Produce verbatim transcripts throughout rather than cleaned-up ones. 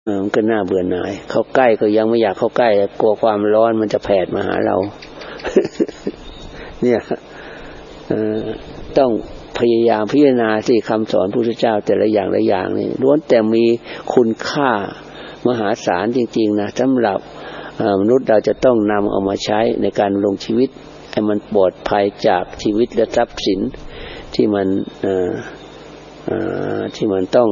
มันก็น่าเบื่อหน่ายเข้าใกล้ก็ยังไม่อยากเข้าใกล้กลัวความร้อนมันจะแผดมาหาเรา เนี่ยต้องพยายามพิจารณาสิคำสอนพระพุทธเจ้าแต่ละอย่างละอย่างนี่ล้วนแต่มีคุณค่ามหาศาลจริงๆนะสำหรับมนุษย์เราจะต้องนำเอามาใช้ในการลงชีวิตให้มันปลอดภัยจากชีวิตและทรัพย์สินที่มันที่มันต้อง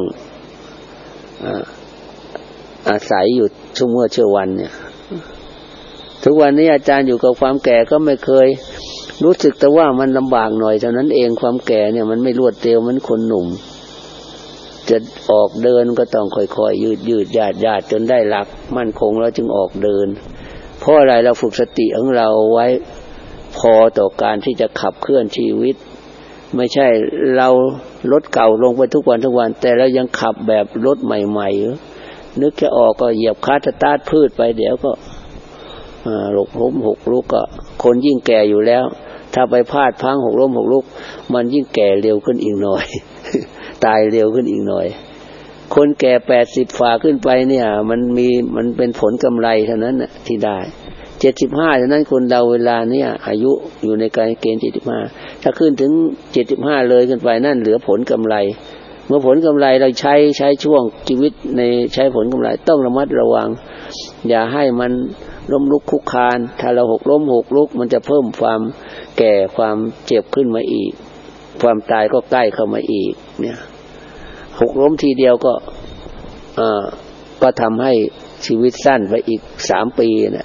อาศัยอยู่ชั่วโมงเชื่อวันเนี่ยทุกวันนี้อาจารย์อยู่กับความแก่ก็ไม่เคยรู้สึกแต่ว่ามันลำบากหน่อยเท่านั้นเองความแก่เนี่ยมันไม่รวดเร็วเหมือนคนหนุ่มจะออกเดินก็ต้องค่อยๆยืดยืดญาติญาติจนได้หลักมั่นคงแล้วจึงออกเดินเพราะอะไรเราฝึกสติของเราไว้พอต่อการที่จะขับเคลื่อนชีวิตไม่ใช่เรารถเก่าลงไปทุกวันทุกวันแต่เรายังขับแบบรถใหม่ๆนึกจะออกก็เหยียบคลัตช์สตาร์ทพืชไปเดี๋ยวก็หกล้มหกลุกก็คนยิ่งแก่อยู่แล้วถ้าไปพลาดพังหกล้มหกลุกมันยิ่งแก่เร็วขึ้นอีกหน่อย ตายเร็วขึ้นอีกหน่อยคนแก่แปดสิบฝ่าขึ้นไปเนี่ยมันมีมันเป็นผลกำไรเท่านั้นน่ะที่ได้เจ็ดสิบห้าเท่านั้นคนเราเวลาเนี่ยอายุอยู่ในการเกณฑ์เจ็ดสิบห้าถ้าขึ้นถึงเจ็ดสิบห้าเลยขึ้นไปนั่นเหลือผลกำไรเมื่อผลกำไรเราใช้ใช้ช่วงชีวิตในใช้ผลกำไรต้องระมัดระวังอย่าให้มันล้มลุกคุกคานถ้าเราหกล้มหกลุกมันจะเพิ่มความแก่ความเจ็บขึ้นมาอีกความตายก็ใกล้เข้ามาอีกเนี่ยหกล้มทีเดียวก็อ่าก็ทำให้ชีวิตสั้นไปอีกสามปีนะ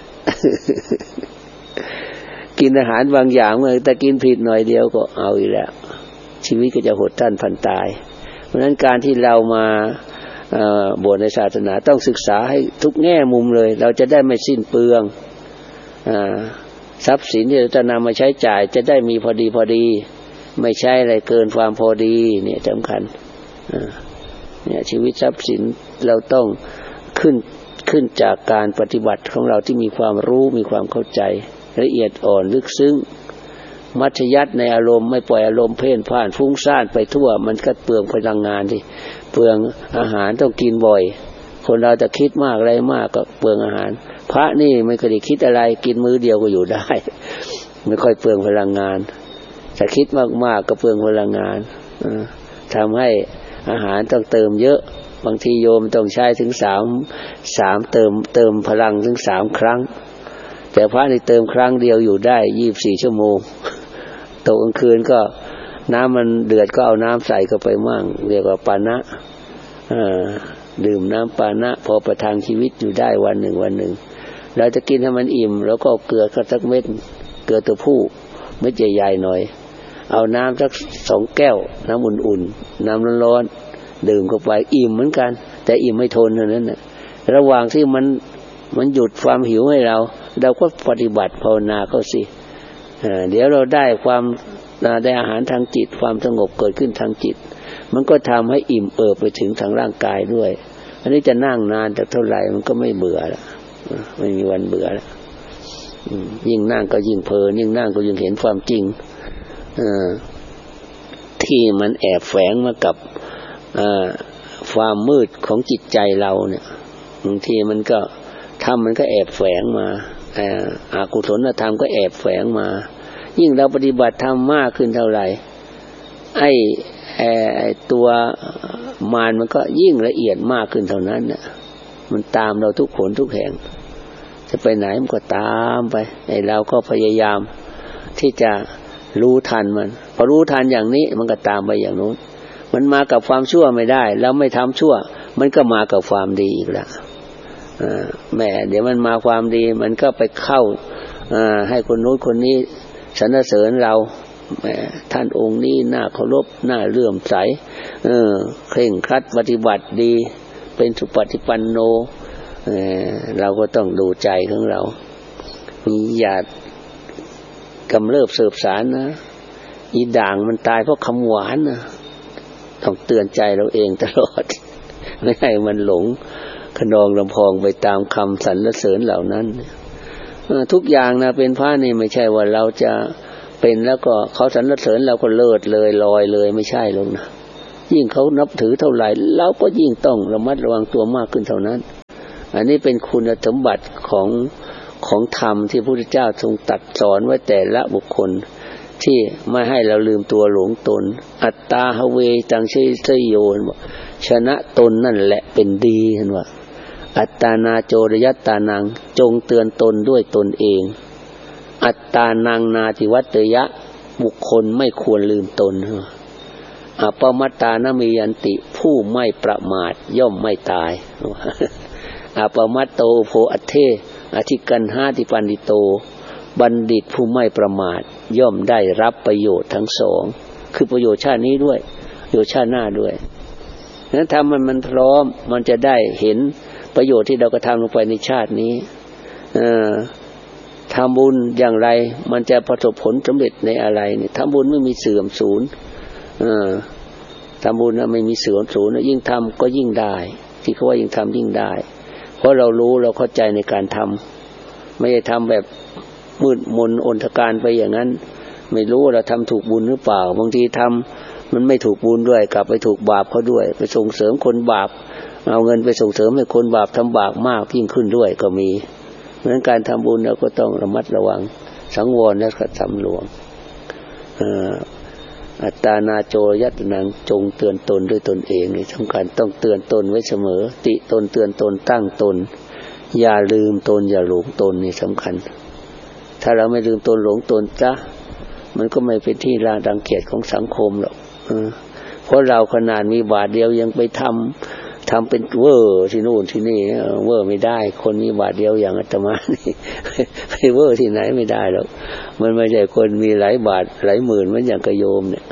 กินอาหารบางอย่างเมื่อแต่กินผิดหน่อยเดียวก็เอาอีกแล้วชีวิตก็จะหดสั้นพันตายเพราะฉะนั้นการที่เรามาบวชในศาสนาต้องศึกษาให้ทุกแง่มุมเลยเราจะได้ไม่สิ้นเปลืองทรัพย์สินที่เราจะนำมาใช้จ่ายจะได้มีพอดีพอดีไม่ใช่อะไรเกินความพอดีเนี่ยสำคัญเนี่ยชีวิตทรัพย์สินเราต้องขึ้นขึ้นจากการปฏิบัติของเราที่มีความรู้มีความเข้าใจละเอียดอ่อนลึกซึ้งมัธยัสถ์ในอารมณ์ไม่ปล่อยอารมณ์เพ่นพ่านฟุ้งซ่านไปทั่วมันก็เปลืองพลังงานที่เปลืองอาหารต้องกินบ่อยคนเราจะคิดมากอะไรมากก็เปลืองอาหารพระนี่ไม่เคยคิดอะไรกินมื้อเดียวก็อยู่ได้ไม่ค่อยเปลืองพลังงานแต่คิดมากๆก็เปลืองพลังงานทำให้อาหารต้องเติมเยอะบางทีโยมต้องใช้ถึงสามสามเติมเติมพลังถึงสามครั้งแต่พระนี่เติมครั้งเดียวอยู่ได้ยี่สิบสี่ชั่วโมงตกกลางคืนก็น้ำมันเดือดก็เอาน้ำใส่เข้าไปมั่งเรียกว่าปานะดื่มน้ำปานะพอประทังชีวิตอยู่ได้วันหนึ่งวันหนึ่งเราจะกินให้มันอิ่มแล้วก็เกลือสักเม็ดเกลือตัวผู้เม็ดใหญ่ๆหน่อยเอาน้ำสักสองแก้วน้ำอุ่นๆน้ำร้อนๆดื่มเข้าไปอิ่มเหมือนกันแต่อิ่มไม่ทนเท่านั้นน่ะระหว่างที่มันมันหยุดความหิวให้เราเราก็ปฏิบัติภาวนาเข้าสิเดี๋ยวเราได้ความได้อาหารทางจิตความสงบเกิดขึ้นทางจิตมันก็ทำให้อิ่มเอิบไปถึงทางร่างกายด้วยอันนี้จะนั่งนานแต่เท่าไหร่มันก็ไม่เบื่อแล้วไม่มีวันเบื่อแล้วยิ่งนั่งก็ยิ่งเพลินยิ่งนั่งก็ยิ่งเห็นความจริงที่มันแอบแฝงมากับความมืดของจิตใจเราเนี่ยบางทีมันก็ทำมันก็แอบแฝงมาอากุศลธรรมก็แอบแฝงมายิ่งเราปฏิบัติธรรมมากขึ้นเท่าไหร่ไอ้ไอ้ตัวมารมันก็ยิ่งละเอียดมากขึ้นเท่านั้นน่ะมันตามเราทุกขนทุกแห่งจะไปไหนมันก็ตามไปไอ้เราก็พยายามที่จะรู้ทันมันพอรู้ทันอย่างนี้มันก็ตามไปอย่างโน้นมันมากับความชั่วไม่ได้แล้วไม่ทำชั่วมันก็มากับความดีอีกแล้วแม่เดี๋ยวมันมาความดีมันก็ไปเข้าให้คนโน้นคนนี้สรรเสริญเราแม่ท่านองค์นี้น่าเคารพน่าเลื่อมใสเออเคร่งครัดปฏิบัติดีเป็นสุปฏิปันโนเออเราก็ต้องดูใจของเราอย่ากำเริบเสบสารนะอีด่างมันตายเพราะคำหวานนะต้องเตือนใจเราเองตลอดไม่ให้มันหลงขนองลำพองไปตามคำสรรเสริญเหล่านั้นทุกอย่างนะเป็นพระนี่ไม่ใช่ว่าเราจะเป็นแล้วก็เขาสรรเสริญเราก็เลิศเลยลอยเลยไม่ใช่หรอกนะยิ่งเขานับถือเท่าไหร่เราก็ยิ่งต้องระมัดระวังตัวมากขึ้นเท่านั้นอันนี้เป็นคุณสมบัติของของธรรมที่พระพุทธเจ้าทรงตรัสสอนไว้แต่ละบุคคลที่ไม่ให้เราลืมตัวหลงตนอัตตาหเวตังเชยโยนว่าชนะตนนั่นแหละเป็นดีเห็นว่าอัตตานาโจรยัตตานังจงเตือนตนด้วยตนเองอัตตานังนาติวัตเตยะบุคคลไม่ควรลืมตนอปมัตตานมียันติผู้ไม่ประมาทย่อมไม่ตายอปมัตโตโพอัตเทอธิกันหาติปันติโตบัณฑิตผู้ไม่ประมาทย่อมได้รับประโยชน์ทั้งสองคือประโยชน์ชาตินี้ด้วยประโยชน์ชาติหน้าด้วยนั้นทำมันมันพร้อมมันจะได้เห็นประโยชน์ที่เรากระทำลงไปในชาตินี้ทำบุญอย่างไรมันจะประสบผลสำเร็จในอะไรเนี่ยทำบุญไม่มีเสื่อมสูญทำบุญนะไม่มีเสื่อมสูญยิ่งทำก็ยิ่งได้ที่เขาว่ายิ่งทำยิ่งได้เพราะเรารู้เราเข้าใจในการทำไม่ได้ทำแบบมืดมนอนทการไปอย่างนั้นไม่รู้ว่าเราทำถูกบุญหรือเปล่าบางทีทำมันไม่ถูกบุญด้วยกลับไปถูกบาปเขาด้วยไปส่งเสริมคนบาปเอาเงินไปส่งเสริมให้คนบาปทำบาปมากยิ่งขึ้นด้วยก็มีเพราะฉะนั้นการทำบุญเราก็ต้องระมัดระวังสังวรและสำรวมอัตตานาโจยัตนังจงเตือนตนด้วยตนเองนี่สำคัญต้องเตือนตนไว้เสมอติตนเตือนตนตั้งตนอย่าลืมตนอย่าหลงตนนี่สำคัญถ้าเราไม่ลืมตนหลงตนจ้ะมันก็ไม่เป็นที่รังเกียจของสังคมหรอกเพราะเราขนาดมีบาทเดียวยังไปทำทำเป็นเวอร์ที่นู่นที่นี่เวอร์ไม่ได้คนมีบาทเดียวอย่างอาตมานี่ไปเวอร์ที่ไหนไม่ได้หรอกมันไม่ใช่คนมีหลายบาทหลายหมื่นเหมือนอย่างกระโยมเนี่ย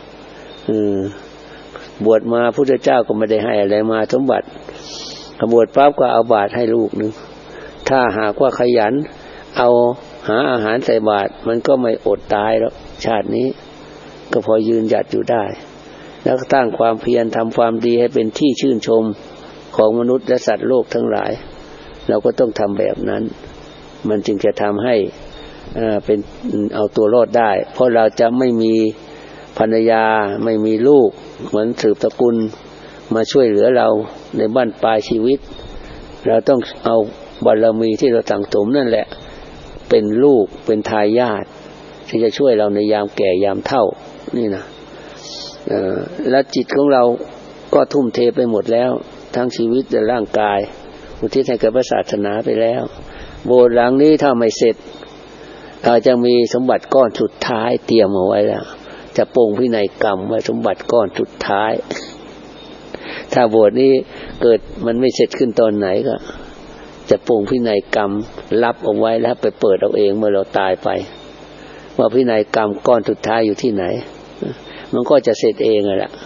บวชมาพุทธเจ้าก็ไม่ได้ให้อะไรมาสมบัติบวชปั๊บก็เอาบาทให้ลูกนึงถ้าหากว่าขยันเอาหาอาหารใส่บาตรมันก็ไม่อดตายแล้วชาตินี้ก็พอยืนหยัดอยู่ได้แล้วก็ตั้งความเพียรทำความดีให้เป็นที่ชื่นชมของมนุษย์และสัตว์โลกทั้งหลายเราก็ต้องทำแบบนั้นมันจึงจะทำให้เป็นเอาตัวรอดได้เพราะเราจะไม่มีภรรยาไม่มีลูกเหมือนสืบตระกูลมาช่วยเหลือเราในบ้านปลายชีวิตเราต้องเอาบารมีที่เราสั่งสมนั่นแหละเป็นลูกเป็นทายาทที่จะช่วยเราในยามแก่ยามเฒ่านี่นะและจิตของเราก็ทุ่มเทไปหมดแล้วทั้งชีวิตและร่างกายอุทิศให้กับศาสนาไปแล้วโบสถ์หลังนี้ถ้าไม่เสร็จอาจจะมีสมบัติก้อนสุดท้ายเตรียมเอาไว้แล้วจะปรงพินัยกรรมไว้สมบัติก้อนสุดท้ายถ้าโบสถ์นี้เกิดมันไม่เสร็จขึ้นตอนไหนก็จะปรงพินัยกรรมรับเอาไว้แล้วไปเปิดเอาเองเมื่อเราตายไปว่าพินัยกรรมก้อนสุดท้ายอยู่ที่ไหนมันก็จะเสร็จเองแหละ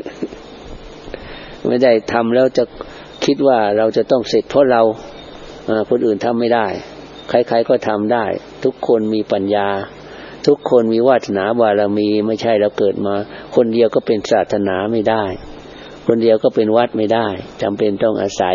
ไม่ได้ทำแล้วจะคิดว่าเราจะต้องเสร็จเพราะเราคนอื่นทำไม่ได้ใครๆก็ทำได้ทุกคนมีปัญญาทุกคนมีวาสนาบารมีไม่ใช่เราเกิดมาคนเดียวก็เป็นศาสนาไม่ได้คนเดียวก็เป็นวัดไม่ได้จำเป็นต้องอาศัย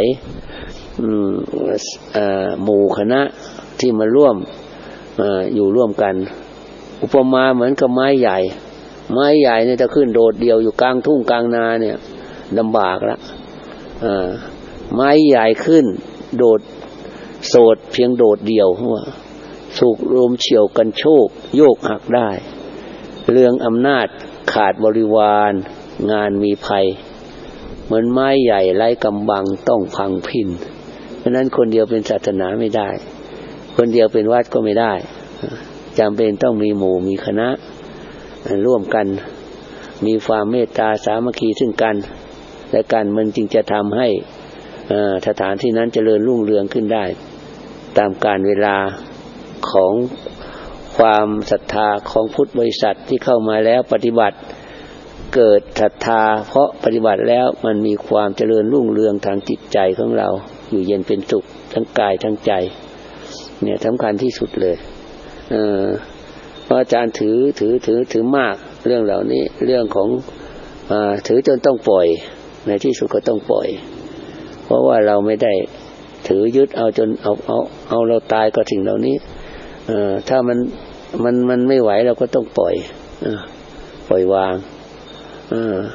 หมู่คณะที่มาร่วมอยู่ร่วมกันอุปมาเหมือนกับไม้ใหญ่ไม้ใหญ่เนี่ยถ้าขึ้นโดดเดี่ยวอยู่กลางทุ่งกลางนาเนี่ยลำบากละไม้ใหญ่ขึ้นโดดโสดเพียงโดดเดี่ยวว่าถูกลมเฉี่ยวกันโชกโยกหักได้เรื่องอำนาจขาดบริวารงานมีภัยเหมือนไม้ใหญ่ไร้กำบังต้องพังพินเพราะนั้นคนเดียวเป็นศาสนาไม่ได้คนเดียวเป็นวัดก็ไม่ได้จำเป็นต้องมีหมู่มีคณะร่วมกันมีความเมตตาสามัคคีซึ่งกันและกันมันจึงจะทำให้สถานที่นั้นเจริญรุ่งเรืองขึ้นได้ตามกาลเวลาของความศรัทธาของพุทธบริษัทที่เข้ามาแล้วปฏิบัติเกิดศรัทธาเพราะปฏิบัติแล้วมันมีความเจริญรุ่งเรืองทางจิตใจของเราอยู่เย็นเป็นสุขทั้งกายทั้งใจเนี่ยสำคัญที่สุดเลยเออเพราะอาจารย์ถือถือถือถือมากเรื่องเหล่านี้เรื่องของอ่าถือจนต้องปล่อยในที่สุดก็ต้องปล่อยเพราะว่าเราไม่ได้ถือยึดเอาจนเอาเอาเอาเราตายก็สิ่งเหล่านี้เอ่อถ้ามันมันมันไม่ไหวเราก็ต้องปล่อยเออปล่อยวางเออ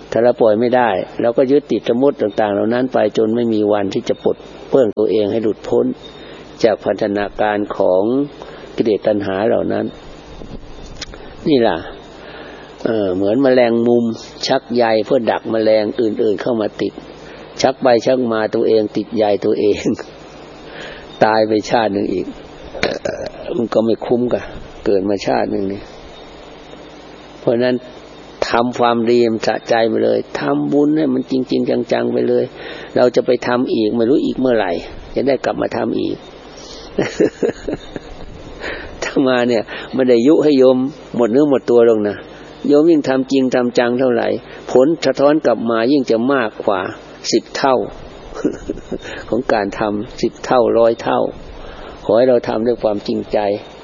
ถ้าเราปล่อยไม่ได้เราก็ยึดติดสมมติต่างๆเหล่านั้นไปจนไม่มีวันที่จะปลดเปลื้องตัวเองให้หลุดพ้นจากพันธนาการของกิเลสตัณหาเหล่านั้นนี่ล่ะเออเหมือนแมลงมุมชักใยเพื่อดักแมลงอื่นๆเข้ามาติดชักไปชักมาตัวเองติดใยตัวเองตายไปชาติหนึ่งอีกมันก็ไม่คุ้มกันเกิดมาชาติหนึ่งนี่เพราะนั้นทำความดีมันสะใจไปเลยทำบุญให้มันจริงๆจังๆไปเลยเราจะไปทำอีกไม่รู้อีกเมื่อไหร่จะได้กลับมาทำอีก ถ้ามาเนี่ยไม่ได้ยุให้โยมหมดเนื้อหมดตัวลงนะโยมยิ่งทำจริงทำจังเท่าไหร่ผลสะท้อนกลับมายิ่งจะมากกว่าสิบเท่า ของการทำสิบเท่าร้อยเท่าขอให้เราทำด้วยความจริงใจ